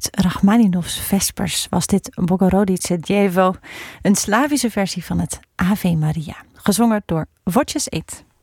uit Rachmaninoffs Vespers was dit Bogorodice Dievo, een Slavische versie van het Ave Maria, gezongen door Wojciech Ed.